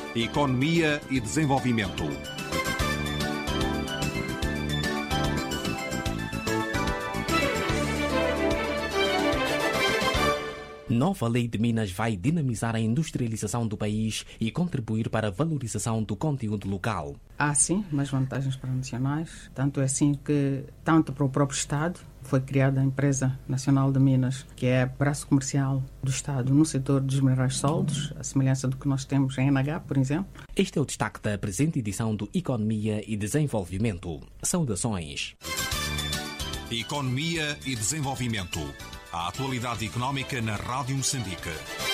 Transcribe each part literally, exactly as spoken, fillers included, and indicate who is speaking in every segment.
Speaker 1: Economia e Desenvolvimento.
Speaker 2: Nova Lei de Minas vai dinamizar a industrialização do país e contribuir para a valorização do conteúdo local.
Speaker 3: Há, sim, mais vantagens para nacionais. Tanto é assim que, tanto para o próprio Estado, foi criada a Empresa Nacional de Minas, que é braço comercial do Estado no setor dos minerais sólidos, a semelhança do que nós temos em N H, por exemplo.
Speaker 2: Este é o destaque da presente edição do Economia e Desenvolvimento. Saudações.
Speaker 1: Economia e Desenvolvimento. A atualidade económica na Rádio Moçambique.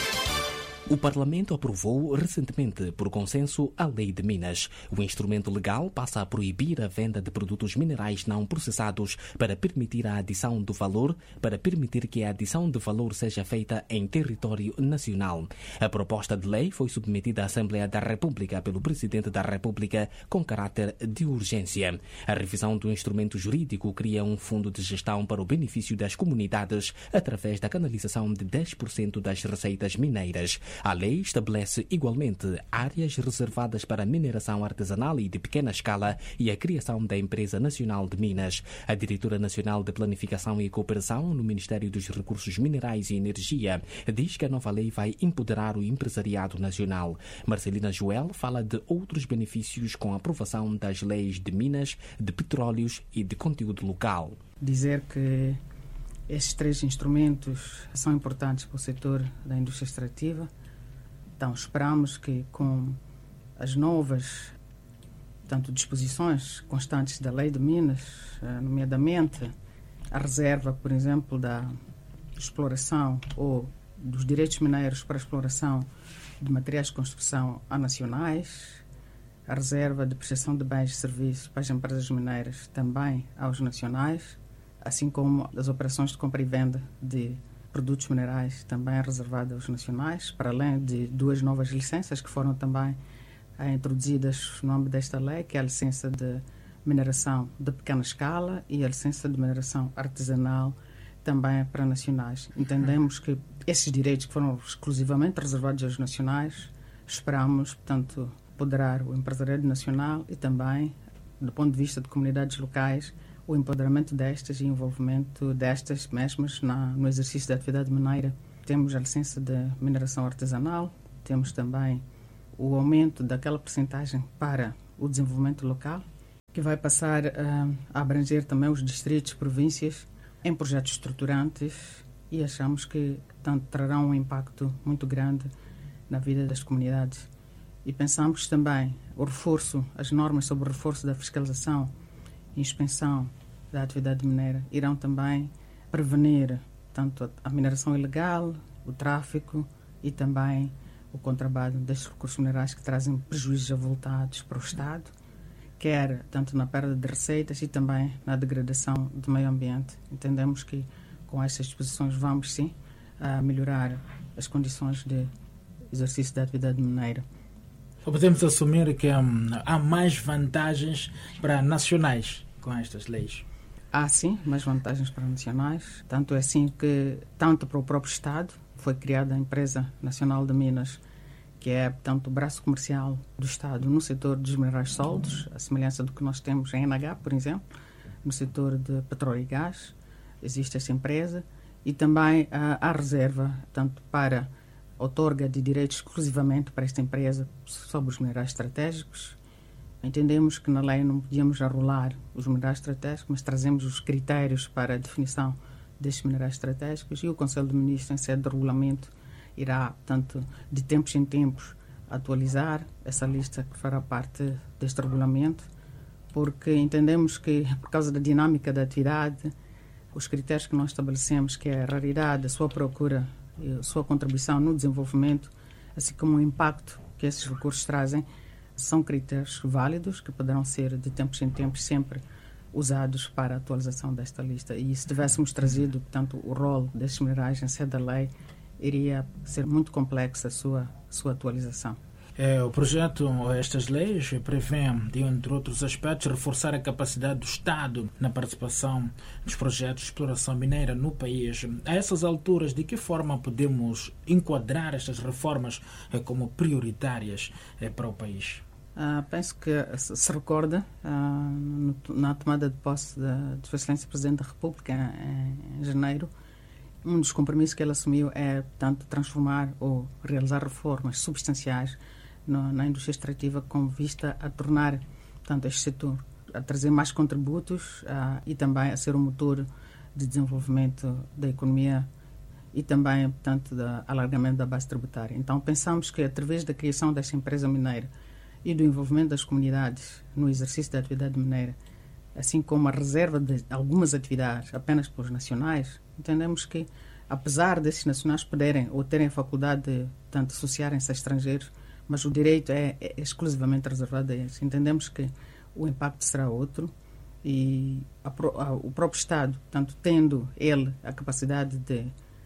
Speaker 2: O Parlamento aprovou recentemente, por consenso, a Lei de Minas. O instrumento legal passa a proibir a venda de produtos minerais não processados para permitir a adição do valor, para permitir que a adição de valor seja feita em território nacional. A proposta de lei foi submetida à Assembleia da República pelo Presidente da República com caráter de urgência. A revisão do instrumento jurídico cria um fundo de gestão para o benefício das comunidades através da canalização de dez por cento das receitas mineiras. A lei estabelece igualmente áreas reservadas para mineração artesanal e de pequena escala e a criação da Empresa Nacional de Minas. A Diretora Nacional de Planificação e Cooperação no Ministério dos Recursos Minerais e Energia diz que a nova lei vai empoderar o empresariado nacional. Marcelina Joel fala de outros benefícios com a aprovação das leis de minas, de petróleos e de conteúdo local.
Speaker 3: Dizer que estes três instrumentos são importantes para o setor da indústria extrativa. Então, esperamos que com as novas tanto disposições constantes da Lei de Minas, nomeadamente a reserva, por exemplo, da exploração ou dos direitos mineiros para a exploração de materiais de construção a nacionais, a reserva de prestação de bens e serviços para as empresas mineiras também aos nacionais, assim como as operações de compra e venda de produtos minerais também reservadas aos nacionais, para além de duas novas licenças que foram também eh, introduzidas no âmbito desta lei, que é a licença de mineração de pequena escala e a licença de mineração artesanal também para nacionais. Entendemos que esses direitos que foram exclusivamente reservados aos nacionais, esperamos, portanto, empoderar o empresariado nacional e também, do ponto de vista de comunidades locais, o empoderamento destas e o envolvimento destas mesmas na, no exercício da atividade mineira. Temos a licença de mineração artesanal, temos também o aumento daquela percentagem para o desenvolvimento local, que vai passar uh, a abranger também os distritos, províncias, em projetos estruturantes, e achamos que, portanto, trarão um impacto muito grande na vida das comunidades. E pensamos também o reforço, as normas sobre o reforço da fiscalização e inspeção da atividade mineira irão também prevenir tanto a mineração ilegal, o tráfico e também o contrabando destes recursos minerais que trazem prejuízos avultados para o Estado, quer tanto na perda de receitas e também na degradação do meio ambiente. Entendemos que com estas disposições vamos sim a melhorar as condições de exercício da atividade mineira.
Speaker 4: Podemos assumir que hum, há mais vantagens para nacionais com estas leis?
Speaker 3: Há sim mais vantagens para nacionais, tanto é assim que, tanto para o próprio Estado, foi criada a Empresa Nacional de Minas, que é, portanto, o braço comercial do Estado no setor dos minerais sólidos, a semelhança do que nós temos em N H, por exemplo, no setor de petróleo e gás, existe essa empresa, e também há a reserva, tanto para outorga de direitos exclusivamente para esta empresa sobre os minerais estratégicos. Entendemos que na lei não podíamos arrolar os minerais estratégicos, mas trazemos os critérios para a definição destes minerais estratégicos e o Conselho de Ministros, em sede de regulamento, irá, portanto, de tempos em tempos, atualizar essa lista que fará parte deste regulamento, porque entendemos que, por causa da dinâmica da atividade, os critérios que nós estabelecemos, que é a raridade, a sua procura e a sua contribuição no desenvolvimento, assim como o impacto que esses recursos trazem, são critérios válidos que poderão ser de tempos em tempos sempre usados para a atualização desta lista. E se tivéssemos trazido, portanto, o rol destes minerais em sede da lei, iria ser muito complexa a sua, sua atualização.
Speaker 4: É, o projeto, estas leis, prevêem, entre outros aspectos, reforçar a capacidade do Estado na participação dos projetos de exploração mineira no país. A essas alturas, de que forma podemos enquadrar estas reformas eh, como prioritárias eh, para o país?
Speaker 3: Uh, penso que se recorda uh, no, na tomada de posse da, de Sua Excelência Presidente da República em, em janeiro, um dos compromissos que ele assumiu é, portanto, transformar ou realizar reformas substanciais no, na indústria extrativa com vista a tornar, portanto, este setor, a trazer mais contributos uh, e também a ser um motor de desenvolvimento da economia e também, portanto, do alargamento da base tributária. Então, pensamos que através da criação desta empresa mineira e do envolvimento das comunidades no exercício da atividade mineira, assim como a reserva de algumas atividades apenas para os nacionais, entendemos que, apesar desses nacionais poderem ou terem a faculdade de, portanto, associarem-se a estrangeiros, mas o direito é, é exclusivamente reservado a eles. Entendemos que o impacto será outro e a, a, o próprio Estado, portanto, tendo ele a capacidade de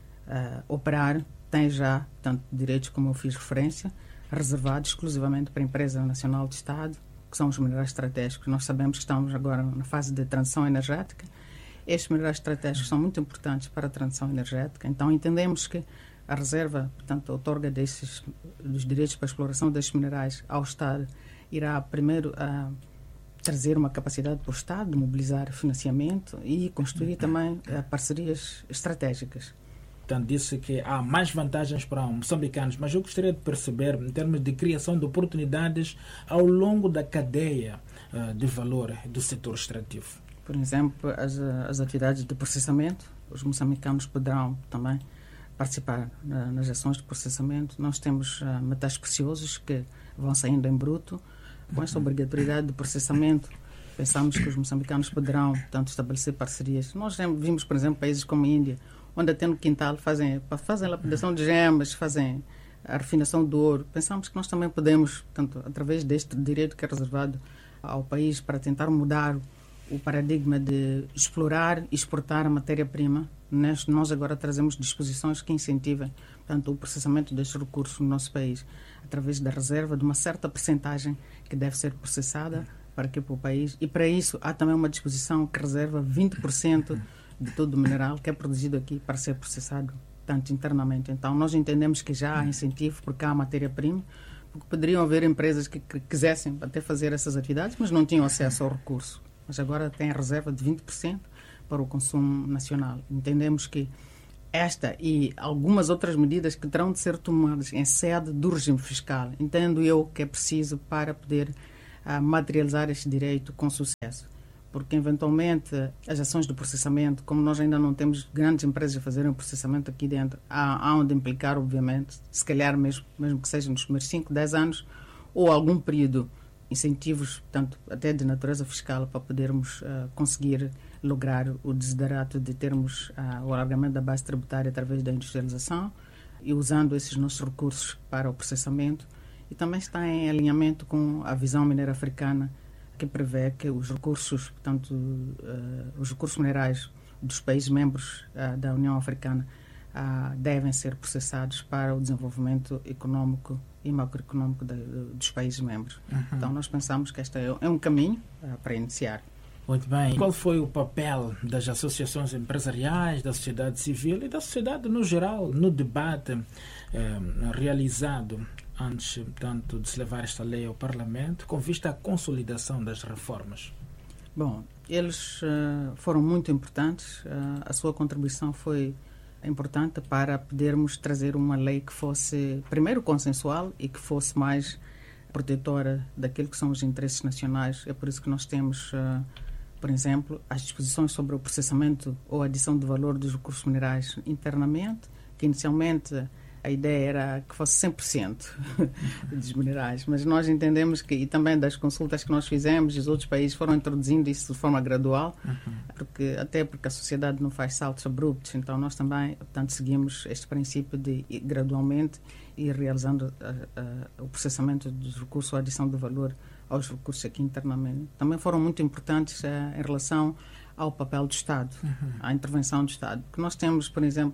Speaker 3: uh, operar, tem já, portanto, direitos, como eu fiz referência, reservados exclusivamente para a Empresa Nacional de Estado, que são os minerais estratégicos. Nós sabemos que estamos agora na fase de transição energética. Estes minerais estratégicos são muito importantes para a transição energética, então entendemos que a reserva, portanto, a outorga desses, dos direitos para a exploração destes minerais ao Estado irá primeiro a trazer uma capacidade para o Estado de mobilizar financiamento e construir também a, parcerias estratégicas.
Speaker 4: Portanto, disse que há mais vantagens para os moçambicanos, mas eu gostaria de perceber, em termos de criação de oportunidades ao longo da cadeia uh, de valor do setor extrativo.
Speaker 3: Por exemplo, as, as atividades de processamento, os moçambicanos poderão também participar uh, nas ações de processamento. Nós temos uh, metais preciosos que vão saindo em bruto. Com esta obrigatoriedade de processamento, pensamos que os moçambicanos poderão, portanto, estabelecer parcerias. Nós vimos, por exemplo, países como a Índia, onde até no quintal fazem, fazem a lapidação de gemas, fazem a refinação do ouro. Pensamos que nós também podemos, portanto, através deste direito que é reservado ao país, para tentar mudar o paradigma de explorar e exportar a matéria-prima. Nós agora trazemos disposições que incentivem, portanto, o processamento destes recursos no nosso país, através da reserva de uma certa percentagem que deve ser processada para aqui para o país. E para isso há também uma disposição que reserva vinte por cento de todo o mineral que é produzido aqui para ser processado, tanto internamente. Então, nós entendemos que já há incentivo porque há matéria-prima, porque poderiam haver empresas que, que quisessem até fazer essas atividades, mas não tinham acesso ao recurso. Mas agora tem a reserva de vinte por cento para o consumo nacional. Entendemos que esta e algumas outras medidas que terão de ser tomadas em sede do regime fiscal, entendo eu que é preciso para poder uh, materializar este direito com sucesso. Porque, eventualmente, as ações de processamento, como nós ainda não temos grandes empresas a fazerem o processamento aqui dentro, há, há onde implicar, obviamente, se calhar mesmo, mesmo que seja nos primeiros cinco, dez anos, ou algum período, incentivos, portanto, até de natureza fiscal, para podermos uh, conseguir lograr o desiderato de termos uh, o alargamento da base tributária através da industrialização e usando esses nossos recursos para o processamento. E também está em alinhamento com a visão mineira africana, que prevê que os recursos, portanto, uh, os recursos minerais dos países membros uh, da União Africana uh, devem ser processados para o desenvolvimento económico e macroeconómico de, de, dos países membros. Uhum. Então, nós pensamos que este é, é um caminho uh, para iniciar.
Speaker 4: Muito bem. Qual foi o papel das associações empresariais, da sociedade civil e da sociedade no geral no debate eh, realizado antes, portanto, de se levar esta lei ao Parlamento, com vista à consolidação das reformas?
Speaker 3: Bom, eles uh, foram muito importantes. Uh, a sua contribuição foi importante para podermos trazer uma lei que fosse, primeiro, consensual e que fosse mais protetora daquilo que são os interesses nacionais. É por isso que nós temos, uh, por exemplo, as disposições sobre o processamento ou adição de valor dos recursos minerais internamente, que inicialmente a ideia era que fosse cem por cento dos minerais, mas nós entendemos que, e também das consultas que nós fizemos, os outros países foram introduzindo isso de forma gradual, uhum. porque, até porque a sociedade não faz saltos abruptos, então nós também, portanto, seguimos este princípio de ir gradualmente ir realizando a, a, o processamento dos recursos, a adição de valor aos recursos aqui internamente. Também foram muito importantes a, em relação ao papel do Estado, uhum. à intervenção do Estado, porque nós temos, por exemplo,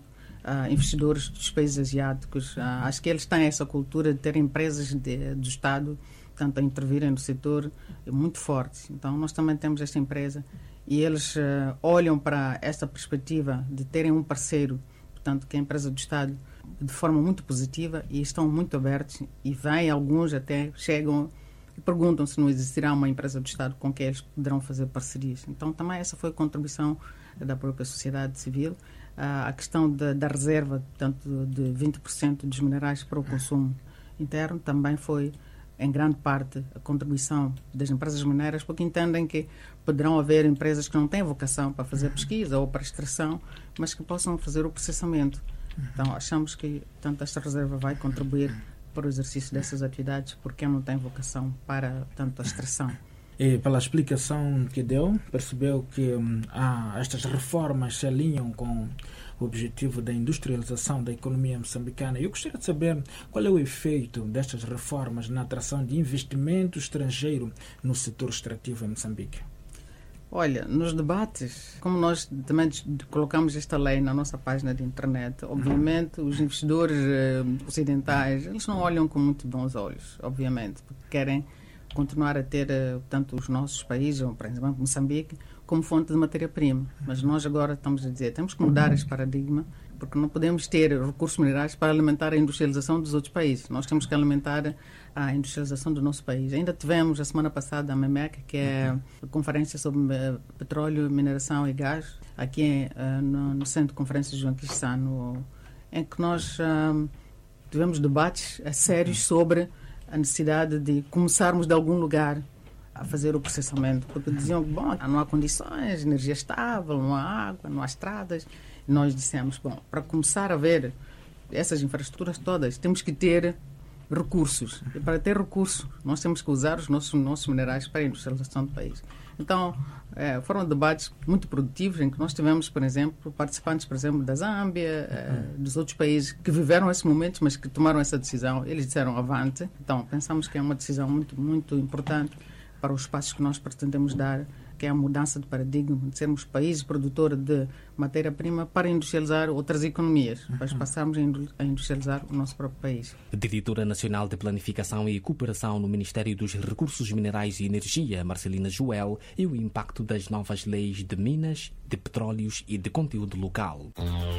Speaker 3: uh, investidores dos países asiáticos. Uh, acho que eles têm essa cultura de ter empresas de, do Estado, portanto, a intervirem no setor muito forte. Então, nós também temos esta empresa e eles uh, olham para esta perspectiva de terem um parceiro, portanto, que é a empresa do Estado, de forma muito positiva e estão muito abertos e vêm alguns até, chegam e perguntam se não existirá uma empresa do Estado com quem eles poderão fazer parcerias. Então, também essa foi a contribuição da própria sociedade civil. Uh, a questão da, da reserva, portanto, de vinte por cento dos minerais para o consumo interno também foi, em grande parte, a contribuição das empresas mineiras, porque entendem que poderão haver empresas que não têm vocação para fazer pesquisa ou para extração, mas que possam fazer o processamento. Então, achamos que, portanto, esta reserva vai contribuir para o exercício dessas atividades, porque não tem vocação para, tanto a extração.
Speaker 4: E pela explicação que deu, percebeu que hum, ah, estas reformas se alinham com o objetivo da industrialização da economia moçambicana. Eu gostaria de saber qual é o efeito destas reformas na atração de investimento estrangeiro no setor extrativo em Moçambique.
Speaker 3: Olha, nos debates, como nós também colocamos esta lei na nossa página de internet, obviamente os investidores eh, ocidentais, eles não olham com muito bons olhos, obviamente, porque querem continuar a ter, eh, tanto os nossos países, ou, por exemplo, Moçambique, como fonte de matéria-prima. Mas nós agora estamos a dizer, temos que mudar este paradigma, porque não podemos ter recursos minerais para alimentar a industrialização dos outros países. Nós temos que alimentar a industrialização do nosso país. Ainda tivemos, a semana passada, a MEMEC, que é a Conferência sobre uh, Petróleo, Mineração e Gás, aqui uh, no, no Centro de Conferências João Quixano, em que nós uh, tivemos debates a sérios sobre a necessidade de começarmos de algum lugar a fazer o processamento, porque diziam que, bom, não há condições, energia estável, não há água, não há estradas. E nós dissemos, bom, para começar a ver essas infraestruturas todas, temos que ter recursos. E para ter recursos, nós temos que usar os nossos, nossos minerais para a industrialização do país. Então, é, foram debates muito produtivos em que nós tivemos, por exemplo, participantes, por exemplo, da Zâmbia, é, dos outros países que viveram esses momentos, mas que tomaram essa decisão. Eles disseram avante. Então, pensamos que é uma decisão muito, muito importante para os passos que nós pretendemos dar, que é a mudança de paradigma, de sermos país produtor de matéria-prima para industrializar outras economias, para passarmos a industrializar o nosso próprio país.
Speaker 2: Diretora Nacional de Planificação e Cooperação no Ministério dos Recursos Minerais e Energia, Marcelina Joel, e o impacto das novas leis de minas, de petróleos e de conteúdo local.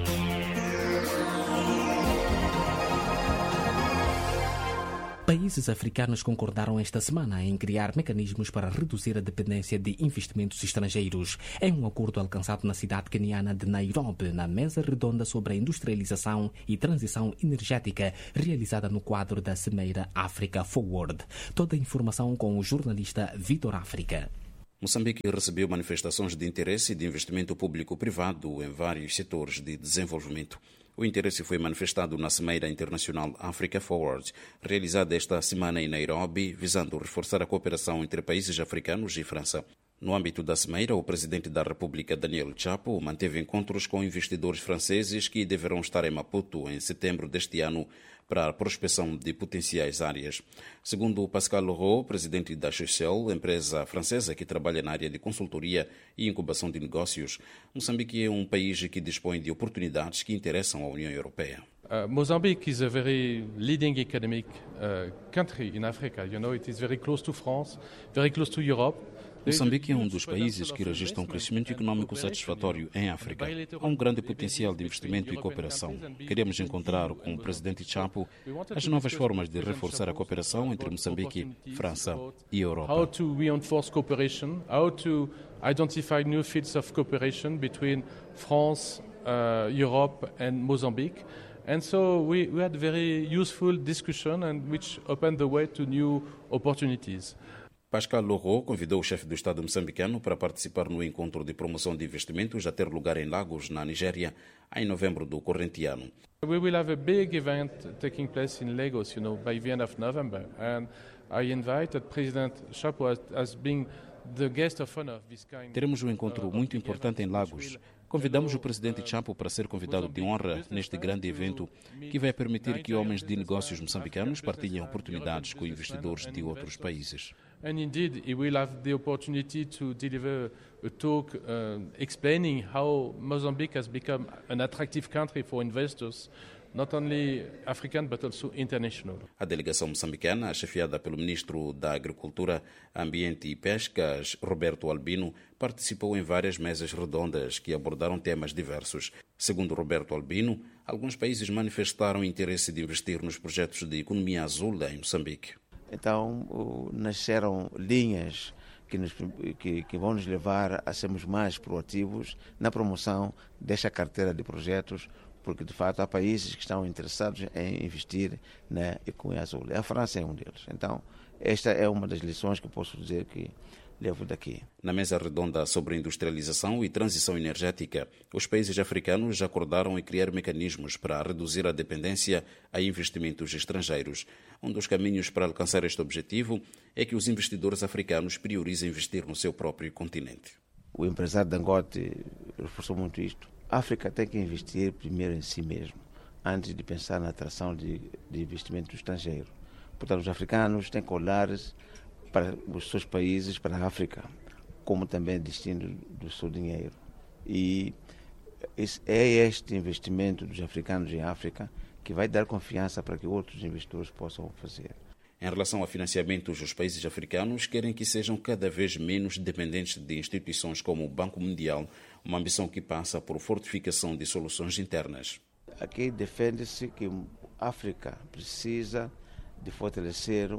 Speaker 2: Países africanos concordaram esta semana em criar mecanismos para reduzir a dependência de investimentos estrangeiros. É um acordo alcançado na cidade queniana de Nairobi, na mesa redonda sobre a industrialização e transição energética, realizada no quadro da Cimeira Africa Forward. Toda a informação com o jornalista Vitor África.
Speaker 5: Moçambique recebeu manifestações de interesse de investimento público-privado em vários setores de desenvolvimento. O interesse foi manifestado na Cimeira Internacional Africa Forward, realizada esta semana em Nairobi, visando reforçar a cooperação entre países africanos e França. No âmbito da Cimeira, o presidente da República, Daniel Chapo, manteve encontros com investidores franceses que deverão estar em Maputo em setembro deste ano para a prospecção de potenciais áreas. Segundo Pascal Leroux, presidente da Shell, empresa francesa que trabalha na área de consultoria e incubação de negócios, Moçambique é um país que dispõe de oportunidades que interessam à União Europeia.
Speaker 6: Uh, Mozambique is a very leading economic uh, country in Africa. You know, it is very close to France, very close to Europe.
Speaker 5: Moçambique é um dos países que registra um crescimento econômico satisfatório em África. Há um grande potencial de investimento e cooperação. Queremos encontrar com o presidente Chapo as novas formas de reforçar a cooperação entre Moçambique, França e Europa.
Speaker 6: How to reinforce cooperation, how to identify new fields of cooperation between France, uh, Europe and Mozambique. And so we, we had a very useful discussion and which opened the way to new opportunities.
Speaker 5: Pascal Leroux convidou o chefe do Estado moçambicano para participar no encontro de promoção de investimentos a ter lugar em Lagos, na Nigéria, em novembro do corrente ano.
Speaker 6: We will have a big event taking place in Lagos, you know, by the end of November. And I invited President Chapo as, as being the guest of honor of this kind.
Speaker 5: Teremos um encontro muito importante em Lagos. Convidamos o presidente Chapo para ser convidado de honra neste grande evento que vai permitir que homens de negócios moçambicanos partilhem oportunidades com investidores de outros países.
Speaker 6: And indeed, he will have the opportunity to deliver a talk uh, explaining how Mozambique has become an attractive country for investors, not only African but also international.
Speaker 5: A delegação moçambicana, chefiada pelo ministro da Agricultura, Ambiente e Pescas, Roberto Albino, participou em várias mesas redondas que abordaram temas diversos. Segundo Roberto Albino, alguns países manifestaram interesse de investir nos projetos de economia azul em Moçambique.
Speaker 7: Então, nasceram linhas que, nos, que, que vão nos levar a sermos mais proativos na promoção desta carteira de projetos, porque, de fato, há países que estão interessados em investir na economia azul. A França é um deles. Então, esta é uma das lições que eu posso dizer que levo daqui.
Speaker 5: Na mesa redonda sobre industrialização e transição energética, os países africanos acordaram em criar mecanismos para reduzir a dependência a investimentos estrangeiros. Um dos caminhos para alcançar este objetivo é que os investidores africanos priorizem investir no seu próprio continente.
Speaker 7: O empresário Dangote reforçou muito isto. A África tem que investir primeiro em si mesmo, antes de pensar na atração de, de investimento estrangeiro. Portanto, os africanos têm que olhar para os seus países, para a África, como também destino do seu dinheiro. E é este investimento dos africanos em África que vai dar confiança para que outros investidores possam fazer.
Speaker 5: Em relação a financiamentos, os países africanos querem que sejam cada vez menos dependentes de instituições como o Banco Mundial, uma ambição que passa por fortificação de soluções internas.
Speaker 7: Aqui defende-se que a África precisa de fortalecer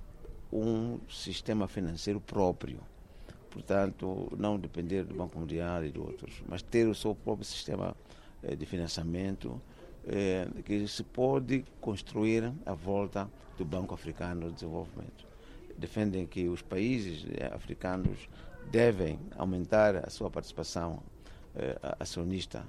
Speaker 7: um sistema financeiro próprio. Portanto, não depender do Banco Mundial e de outros, mas ter o seu próprio sistema de financiamento eh, que se pode construir à volta do Banco Africano de Desenvolvimento. Defendem que os países africanos devem aumentar a sua participação eh, acionista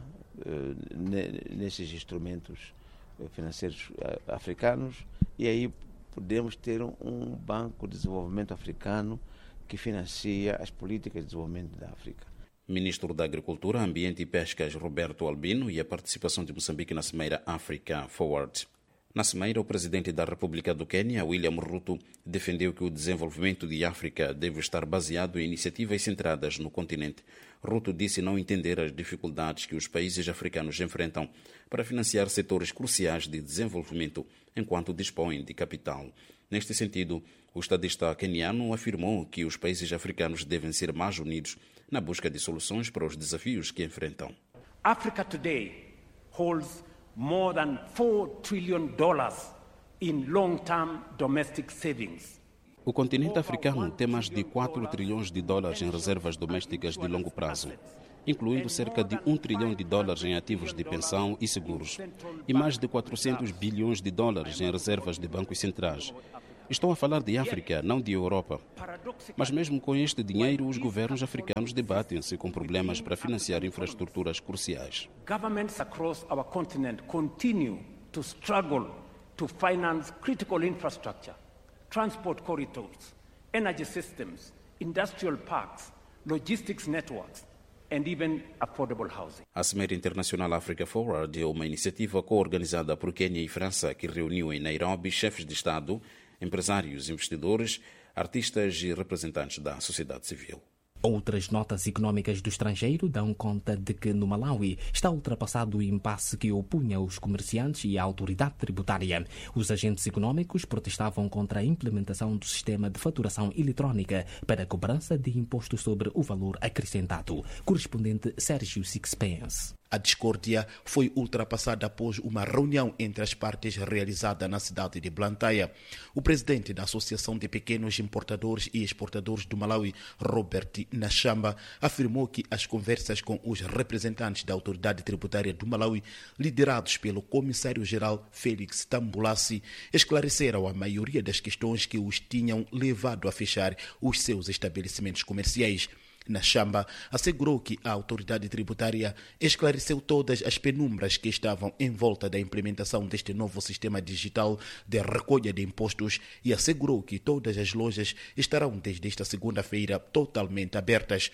Speaker 7: eh, nesses instrumentos financeiros africanos, e aí podemos ter um banco de desenvolvimento africano que financia as políticas de desenvolvimento da África.
Speaker 5: Ministro da Agricultura, Ambiente e Pescas, Roberto Albino, e a participação de Moçambique na Cimeira Africa Forward. Na Cimeira, o presidente da República do Quênia, William Ruto, defendeu que o desenvolvimento de África deve estar baseado em iniciativas centradas no continente. Ruto disse não entender as dificuldades que os países africanos enfrentam para financiar setores cruciais de desenvolvimento enquanto dispõem de capital. Neste sentido, o estadista queniano afirmou que os países africanos devem ser mais unidos na busca de soluções para os desafios que enfrentam.
Speaker 8: Africa today holds more than four trillion dollars in long-term domestic savings.
Speaker 5: O continente africano tem mais de quatro trilhões de dólares em reservas domésticas de longo prazo, incluindo cerca de um trilhão de dólares em ativos de pensão e seguros, e mais de quatrocentos bilhões de dólares em reservas de bancos centrais. Estou a falar de África, não de Europa. Mas mesmo com este dinheiro, os governos africanos debatem-se com problemas para financiar infraestruturas cruciais.
Speaker 8: Governments across our continent continue to struggle to finance critical infrastructure, transport corridors, energy systems, industrial parks, logistics networks, and even affordable housing.
Speaker 5: A Cimeira Internacional Africa Forward é uma iniciativa co-organizada por Quênia e França que reuniu em Nairobi chefes de Estado, empresários, investidores, artistas e representantes da sociedade civil.
Speaker 2: Outras notas econômicas do estrangeiro dão conta de que no Malawi está ultrapassado o impasse que opunha os comerciantes e a autoridade tributária. Os agentes econômicos protestavam contra a implementação do sistema de faturação eletrónica para a cobrança de imposto sobre o valor acrescentado. Correspondente Sérgio Sixpence.
Speaker 9: A discórdia foi ultrapassada após uma reunião entre as partes realizada na cidade de Blantyre. O presidente da Associação de Pequenos Importadores e Exportadores do Malawi, Robert Nachamba, afirmou que as conversas com os representantes da autoridade tributária do Malawi, liderados pelo comissário-geral Félix Tambulassi, esclareceram a maioria das questões que os tinham levado a fechar os seus estabelecimentos comerciais. Nachamba assegurou que a autoridade tributária esclareceu todas as penumbras que estavam em volta da implementação deste novo sistema digital de recolha de impostos e assegurou que todas as lojas estarão desde esta segunda-feira totalmente abertas.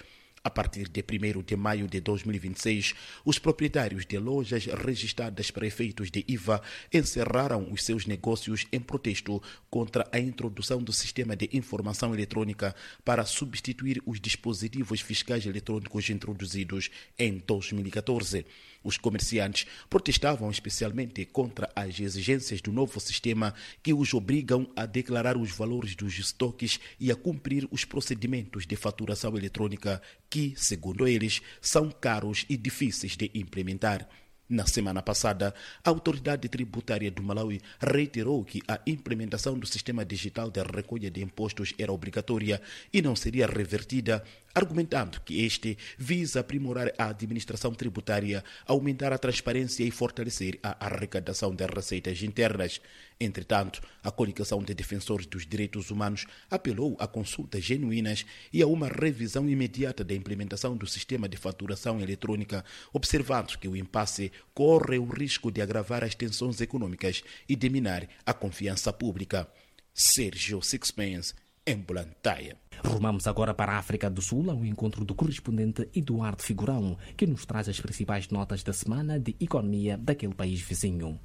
Speaker 9: A partir de primeiro de maio de dois mil e vinte e seis, os proprietários de lojas registradas para efeitos de I V A encerraram os seus negócios em protesto contra a introdução do sistema de informação eletrônica para substituir os dispositivos fiscais eletrônicos introduzidos em dois mil e catorze. Os comerciantes protestavam especialmente contra as exigências do novo sistema que os obrigam a declarar os valores dos estoques e a cumprir os procedimentos de faturação eletrônica que, segundo eles, são caros e difíceis de implementar. Na semana passada, a Autoridade Tributária do Malawi reiterou que a implementação do sistema digital de recolha de impostos era obrigatória e não seria revertida, argumentando que este visa aprimorar a administração tributária, aumentar a transparência e fortalecer a arrecadação das receitas internas. Entretanto, a Coligação de Defensores dos Direitos Humanos apelou a consultas genuínas e a uma revisão imediata da implementação do sistema de faturação eletrônica, observando que o impasse corre o risco de agravar as tensões econômicas e de minar a confiança pública. Sérgio Sixpence, em Blantyre.
Speaker 2: Rumamos agora para a África do Sul, ao encontro do correspondente Eduardo Figurão, que nos traz as principais notas da semana de economia daquele país vizinho.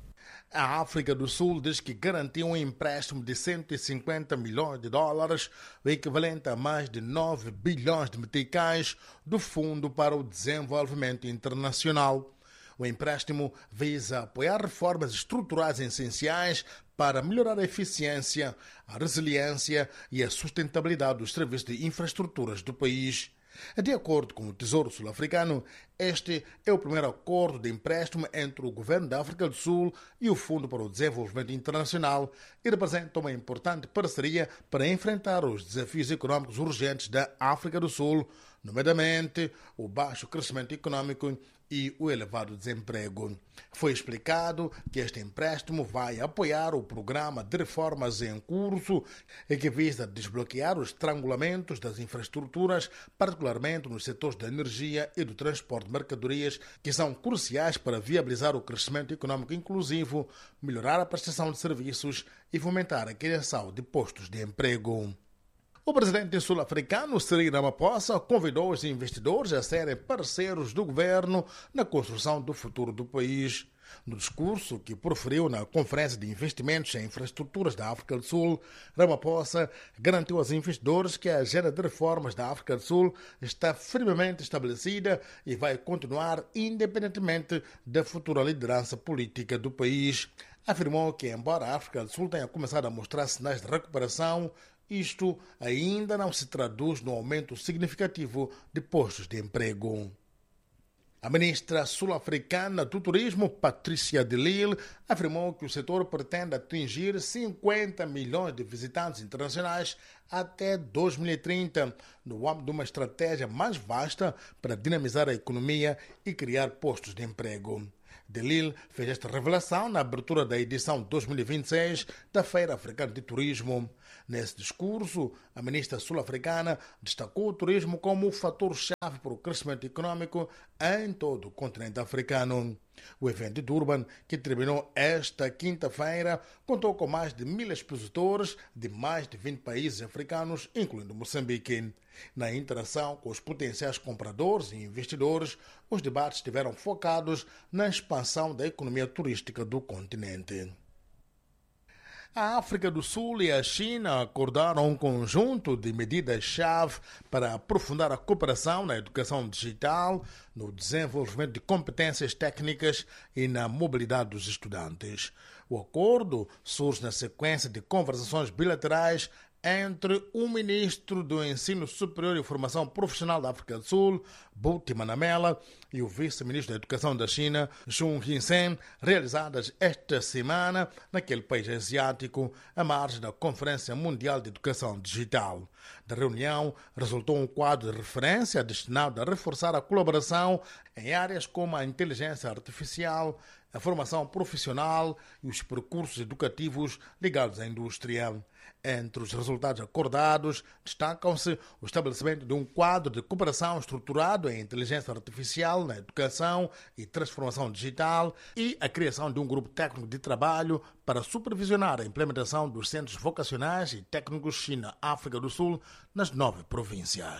Speaker 10: A África do Sul diz que garantiu um empréstimo de cento e cinquenta milhões de dólares, o equivalente a mais de nove bilhões de meticais, do Fundo para o Desenvolvimento Internacional. O empréstimo visa apoiar reformas estruturais essenciais para melhorar a eficiência, a resiliência e a sustentabilidade dos serviços de infraestruturas do país. De acordo com o Tesouro Sul-Africano, este é o primeiro acordo de empréstimo entre o governo da África do Sul e o Fundo para o Desenvolvimento Internacional e representa uma importante parceria para enfrentar os desafios econômicos urgentes da África do Sul, nomeadamente o baixo crescimento econômico e o elevado desemprego. Foi explicado que este empréstimo vai apoiar o programa de reformas em curso e que visa desbloquear os estrangulamentos das infraestruturas, particularmente nos setores da energia e do transporte de mercadorias, que são cruciais para viabilizar o crescimento econômico inclusivo, melhorar a prestação de serviços e fomentar a criação de postos de emprego. O presidente sul-africano Cyril Ramaphosa convidou os investidores a serem parceiros do governo na construção do futuro do país. No discurso que proferiu na Conferência de Investimentos em Infraestruturas da África do Sul, Ramaphosa garantiu aos investidores que a agenda de reformas da África do Sul está firmemente estabelecida e vai continuar independentemente da futura liderança política do país. Afirmou que, embora a África do Sul tenha começado a mostrar sinais de recuperação, isto ainda não se traduz no aumento significativo de postos de emprego. A ministra sul-africana do Turismo, Patricia de Lille, afirmou que o setor pretende atingir cinquenta milhões de visitantes internacionais até dois mil e trinta, no âmbito de uma estratégia mais vasta para dinamizar a economia e criar postos de emprego. De Lille fez esta revelação na abertura da edição dois mil e vinte e seis da Feira Africana de Turismo. Nesse discurso, a ministra sul-africana destacou o turismo como o fator-chave para o crescimento econômico em todo o continente africano. O evento de Durban, que terminou esta quinta-feira, contou com mais de mil expositores de mais de vinte países africanos, incluindo Moçambique. Na interação com os potenciais compradores e investidores, os debates estiveram focados na expansão da economia turística do continente. A África do Sul e a China acordaram um conjunto de medidas-chave para aprofundar a cooperação na educação digital, no desenvolvimento de competências técnicas e na mobilidade dos estudantes. O acordo surge na sequência de conversações bilaterais entre o ministro do Ensino Superior e Formação Profissional da África do Sul, Buti Manamela, e o vice-ministro da Educação da China, Xun Jinsen, realizadas esta semana naquele país asiático, à margem da Conferência Mundial de Educação Digital. Da reunião resultou um quadro de referência destinado a reforçar a colaboração em áreas como a inteligência artificial, a formação profissional e os percursos educativos ligados à indústria. Entre os resultados acordados, destacam-se o estabelecimento de um quadro de cooperação estruturado em inteligência artificial na educação e transformação digital e a criação de um grupo técnico de trabalho para supervisionar a implementação dos centros vocacionais e técnicos China-África do Sul nas nove províncias.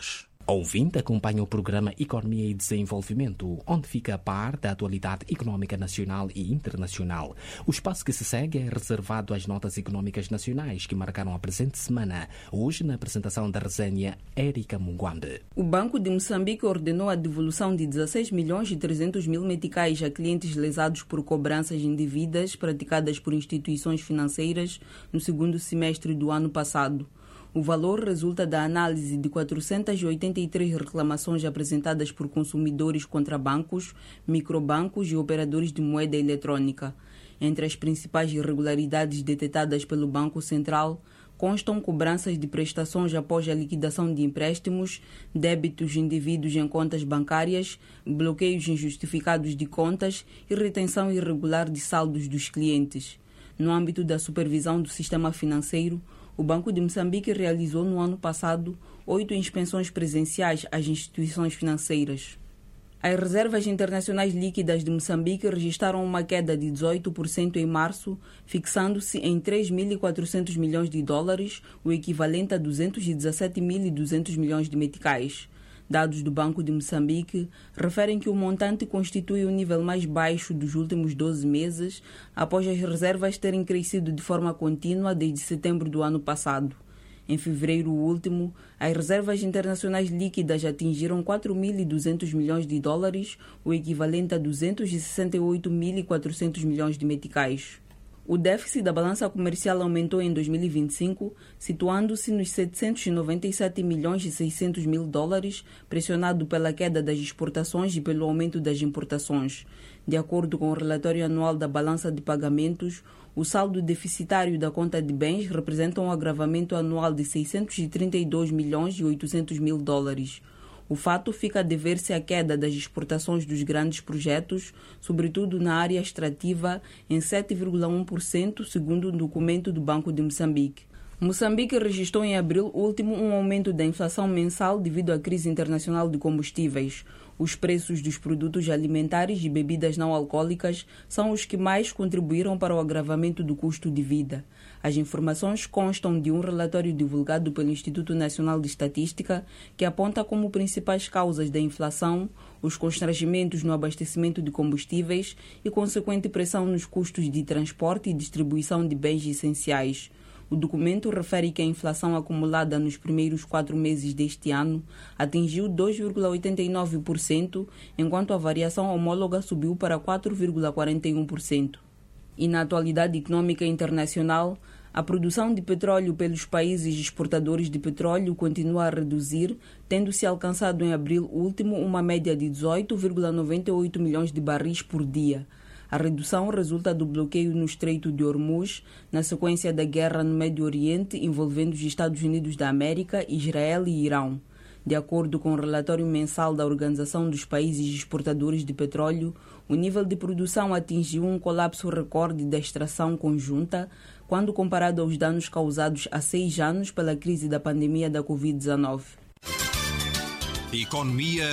Speaker 2: Ouvinte acompanha o programa Economia e Desenvolvimento, onde fica a par da atualidade econômica nacional e internacional. O espaço que se segue é reservado às notas econômicas nacionais que marcaram a presente semana. Hoje, na apresentação da resenha, Érica Munguambe.
Speaker 11: O Banco de Moçambique ordenou a devolução de dezesseis milhões e trezentos mil meticais a clientes lesados por cobranças indevidas praticadas por instituições financeiras no segundo semestre do ano passado. O valor resulta da análise de quatrocentas e oitenta e três reclamações apresentadas por consumidores contra bancos, microbancos e operadores de moeda eletrônica. Entre as principais irregularidades detectadas pelo Banco Central, constam cobranças de prestações após a liquidação de empréstimos, débitos indevidos em contas bancárias, bloqueios injustificados de contas e retenção irregular de saldos dos clientes. No âmbito da supervisão do sistema financeiro, o Banco de Moçambique realizou no ano passado oito inspeções presenciais às instituições financeiras. As reservas internacionais líquidas de Moçambique registraram uma queda de dezoito por cento em março, fixando-se em três mil e quatrocentos milhões de dólares, o equivalente a duzentos e dezessete mil e duzentos milhões de meticais. Dados do Banco de Moçambique referem que o montante constitui o nível mais baixo dos últimos doze meses, após as reservas terem crescido de forma contínua desde setembro do ano passado. Em fevereiro último, as reservas internacionais líquidas atingiram quatro mil e duzentos milhões de dólares, o equivalente a duzentos e sessenta e oito mil e quatrocentos milhões de meticais. O déficit da balança comercial aumentou em dois mil e vinte e cinco, situando-se nos setecentos e noventa e sete milhões e seiscentos mil dólares, pressionado pela queda das exportações e pelo aumento das importações. De acordo com o relatório anual da balança de pagamentos, o saldo deficitário da conta de bens representa um agravamento anual de seiscentos e trinta e dois milhões e oitocentos mil dólares. O fato fica a dever-se à queda das exportações dos grandes projetos, sobretudo na área extrativa, em sete vírgula um por cento, segundo um documento do Banco de Moçambique. Moçambique registrou em abril último um aumento da inflação mensal devido à crise internacional de combustíveis. Os preços dos produtos alimentares e bebidas não alcoólicas são os que mais contribuíram para o agravamento do custo de vida. As informações constam de um relatório divulgado pelo Instituto Nacional de Estatística, que aponta como principais causas da inflação os constrangimentos no abastecimento de combustíveis e consequente pressão nos custos de transporte e distribuição de bens essenciais. O documento refere que a inflação acumulada nos primeiros quatro meses deste ano atingiu dois vírgula oitenta e nove por cento, enquanto a variação homóloga subiu para quatro vírgula quarenta e um por cento. E na atualidade econômica internacional, a produção de petróleo pelos países exportadores de petróleo continua a reduzir, tendo-se alcançado em abril último uma média de dezoito vírgula noventa e oito milhões de barris por dia. A redução resulta do bloqueio no Estreito de Hormuz, na sequência da guerra no Médio Oriente envolvendo os Estados Unidos da América, Israel e Irão. De acordo com o relatório mensal da Organização dos Países Exportadores de Petróleo, o nível de produção atingiu um colapso recorde da extração conjunta, quando comparado aos danos causados há seis anos pela crise da pandemia da covid dezenove.
Speaker 1: Economia